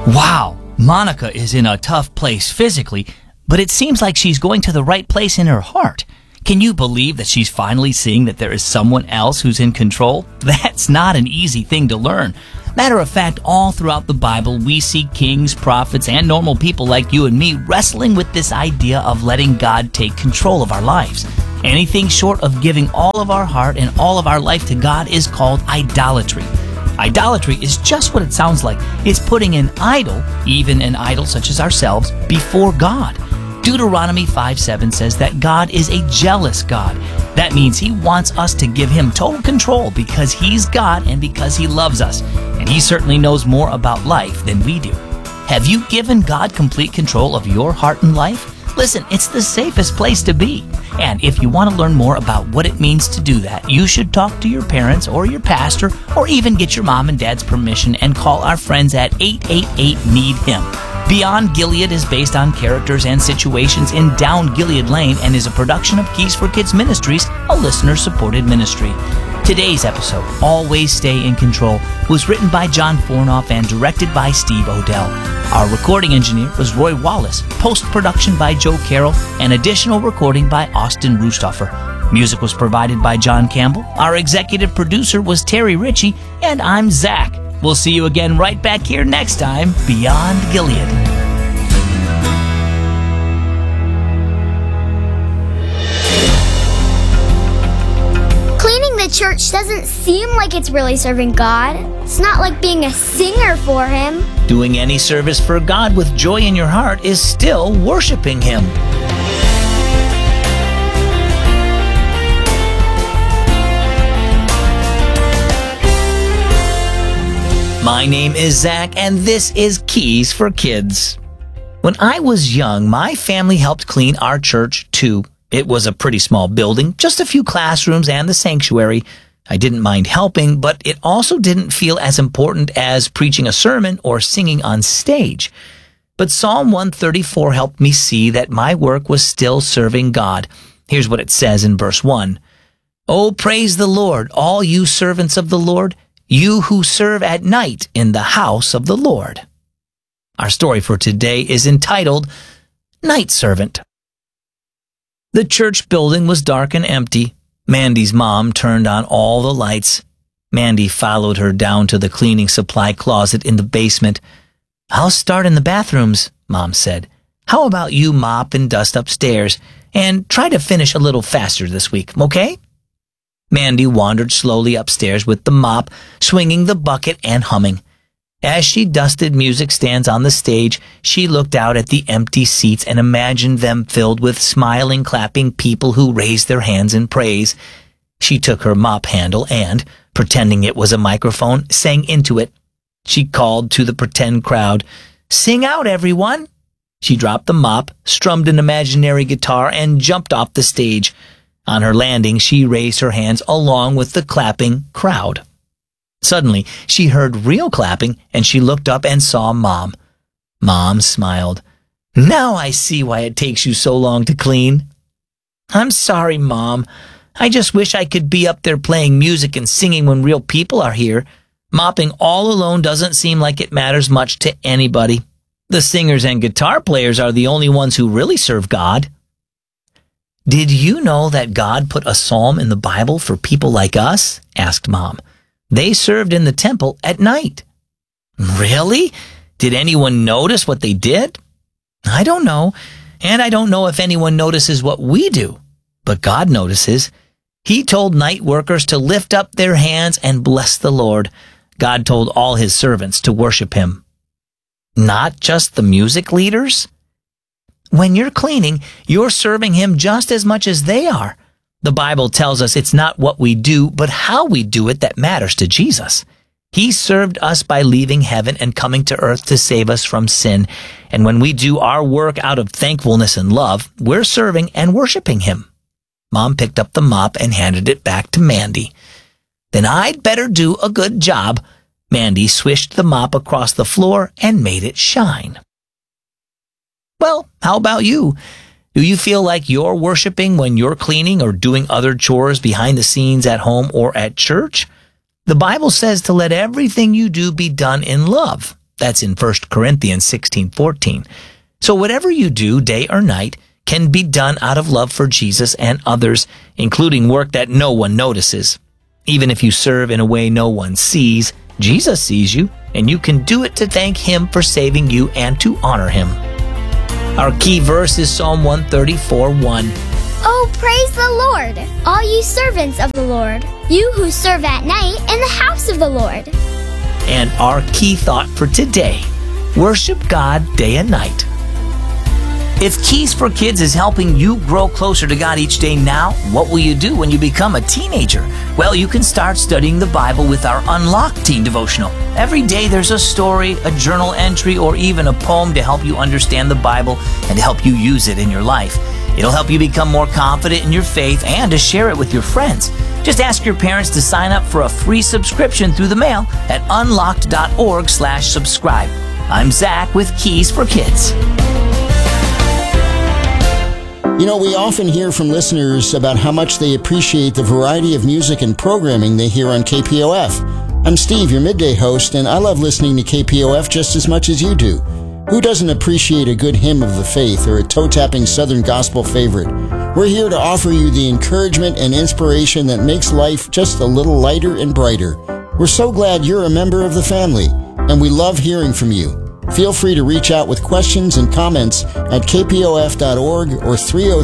Wow, Monica is in a tough place physically, but it seems like she's going to the right place in her heart. Can you believe that she's finally seeing that there is someone else who's in control? That's not an easy thing to learn. Matter of fact, all throughout the Bible, we see kings, prophets, and normal people like you and me wrestling with this idea of letting God take control of our lives. Anything short of giving all of our heart and all of our life to God is called idolatry. Idolatry is just what it sounds like. It's putting an idol, even an idol such as ourselves, before God. Deuteronomy 5:7 says that God is a jealous God. That means He wants us to give Him total control because He's God and because He loves us. And He certainly knows more about life than we do. Have you given God complete control of your heart and life? Listen, it's the safest place to be. And if you want to learn more about what it means to do that, you should talk to your parents or your pastor or even get your mom and dad's permission and call our friends at 888-NEED-HIM. Beyond Gilead is based on characters and situations in Down Gilead Lane and is a production of Keys for Kids Ministries, a listener-supported ministry. Today's episode, Always Stay in Control, was written by John Fornoff and directed by Steve Odell. Our recording engineer was Roy Wallace, post-production by Joe Carroll, and additional recording by Austin Rustoffer. Music was provided by John Campbell. Our executive producer was Terry Ritchie, and I'm Zach. We'll see you again right back here next time, Beyond Gilead. The church doesn't seem like it's really serving God. It's not like being a singer for Him. Doing any service for God with joy in your heart is still worshiping Him. My name is Zach, and this is Keys for Kids. When I was young, my family helped clean our church too. It was a pretty small building, just a few classrooms and the sanctuary. I didn't mind helping, but it also didn't feel as important as preaching a sermon or singing on stage. But Psalm 134 helped me see that my work was still serving God. Here's what it says in verse 1. Oh, praise the Lord, all you servants of the Lord, you who serve at night in the house of the Lord. Our story for today is entitled Night Servant. The church building was dark and empty. Mandy's mom turned on all the lights. Mandy followed her down to the cleaning supply closet in the basement. I'll start in the bathrooms, Mom said. How about you mop and dust upstairs and try to finish a little faster this week, okay? Mandy wandered slowly upstairs with the mop, swinging the bucket and humming. As she dusted music stands on the stage, she looked out at the empty seats and imagined them filled with smiling, clapping people who raised their hands in praise. She took her mop handle and, pretending it was a microphone, sang into it. She called to the pretend crowd, "Sing out, everyone!" She dropped the mop, strummed an imaginary guitar, and jumped off the stage. On her landing, she raised her hands along with the clapping crowd. Suddenly, she heard real clapping, and she looked up and saw Mom. Mom smiled. Now I see why it takes you so long to clean. I'm sorry, Mom. I just wish I could be up there playing music and singing when real people are here. Mopping all alone doesn't seem like it matters much to anybody. The singers and guitar players are the only ones who really serve God. Did you know that God put a psalm in the Bible for people like us? Asked Mom. They served in the temple at night. Really? Did anyone notice what they did? I don't know, and I don't know if anyone notices what we do. But God notices. He told night workers to lift up their hands and bless the Lord. God told all His servants to worship Him. Not just the music leaders? When you're cleaning, you're serving Him just as much as they are. The Bible tells us it's not what we do, but how we do it that matters to Jesus. He served us by leaving heaven and coming to earth to save us from sin. And when we do our work out of thankfulness and love, we're serving and worshiping Him. Mom picked up the mop and handed it back to Mandy. Then I'd better do a good job. Mandy swished the mop across the floor and made it shine. Well, how about you? Do you feel like you're worshiping when you're cleaning or doing other chores behind the scenes at home or at church? The Bible says to let everything you do be done in love. That's in 1 Corinthians 16:14. So whatever you do, day or night, can be done out of love for Jesus and others, including work that no one notices. Even if you serve in a way no one sees, Jesus sees you, and you can do it to thank Him for saving you and to honor Him. Our key verse is Psalm 134:1. Oh, praise the Lord, all you servants of the Lord, you who serve at night in the house of the Lord. And our key thought for today, worship God day and night. If Keys for Kids is helping you grow closer to God each day now, what will you do when you become a teenager? Well, you can start studying the Bible with our Unlocked Teen Devotional. Every day there's a story, a journal entry, or even a poem to help you understand the Bible and to help you use it in your life. It'll help you become more confident in your faith and to share it with your friends. Just ask your parents to sign up for a free subscription through the mail at unlocked.org/subscribe. I'm Zach with Keys for Kids. You know, we often hear from listeners about how much they appreciate the variety of music and programming they hear on KPOF. I'm Steve, your midday host, and I love listening to KPOF just as much as you do. Who doesn't appreciate a good hymn of the faith or a toe-tapping Southern gospel favorite? We're here to offer you the encouragement and inspiration that makes life just a little lighter and brighter. We're so glad you're a member of the family, and we love hearing from you. Feel free to reach out with questions and comments at kpof.org or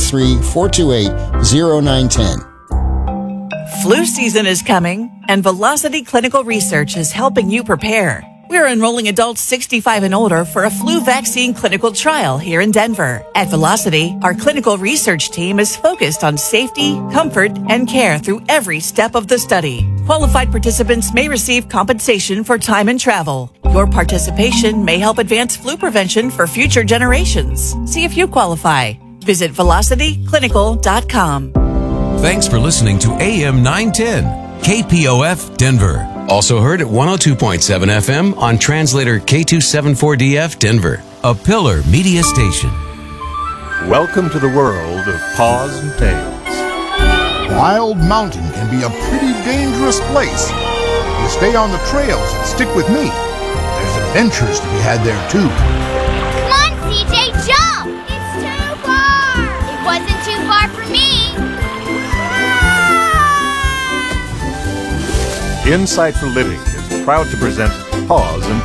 303-428-0910. Flu season is coming, and Velocity Clinical Research is helping you prepare. We're enrolling adults 65 and older for a flu vaccine clinical trial here in Denver. At Velocity, our clinical research team is focused on safety, comfort, and care through every step of the study. Qualified participants may receive compensation for time and travel. Your participation may help advance flu prevention for future generations. See if you qualify. Visit velocityclinical.com. Thanks for listening to AM 910, KPOF Denver. Also heard at 102.7 FM on translator K274DF Denver, a Pillar Media station. Welcome to the world of Paws and Tails. Wild Mountain can be a pretty dangerous place. If you stay on the trails and stick with me, there's adventures to be had there too. Come on, CJ, jump! It's too far! It wasn't too far for me! Insight for Living is proud to present Paws and